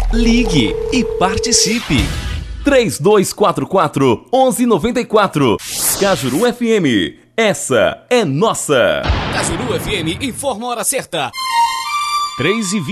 Ligue e participe. 3244-1194. Cajuru FM, essa é nossa. Cajuru FM informa a hora certa. 3h20.